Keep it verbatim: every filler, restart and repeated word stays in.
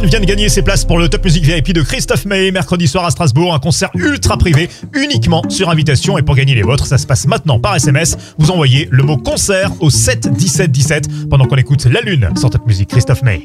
vient de gagner ses places pour le Top Music V I P de Christophe Maé, mercredi soir à Strasbourg, un concert ultra privé, uniquement sur invitation. Et pour gagner les vôtres, ça se passe maintenant par S M S. Vous envoyez le mot concert au sept dix-sept dix-sept pendant qu'on écoute La Lune sur Top Music, Christophe Maé.